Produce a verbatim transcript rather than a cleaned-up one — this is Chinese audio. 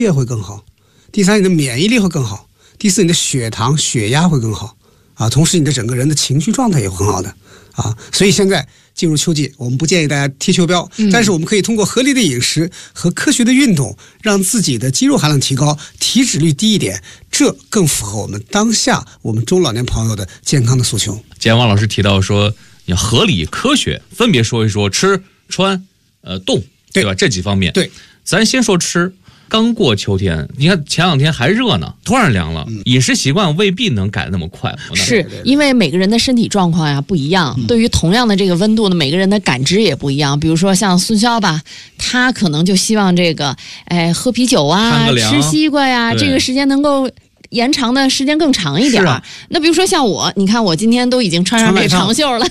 液会更好，第三你的免疫力会更好，第四你的血糖血压会更好啊，同时你的整个人的情绪状态也会很好的啊。所以现在进入秋季，我们不建议大家踢秋膘、嗯、但是我们可以通过合理的饮食和科学的运动，让自己的肌肉含量提高，体脂率低一点，这更符合我们当下我们中老年朋友的健康的诉求。 既然王老师提到说你要合理科学，分别说一说吃穿呃动，对吧？这几方面。 对， 咱先说吃。刚过秋天，你看前两天还热呢，突然凉了，嗯、饮食习惯未必能改得那么快。 是因为每个人的身体状况呀不一样，嗯、对于同样的这个温度呢，每个人的感知也不一样。比如说像孙潇吧，他可能就希望这个，哎，喝啤酒啊，吃西瓜呀，这个时间能够延长的时间更长一点。啊、那比如说像我，你看我今天都已经穿上这长袖了。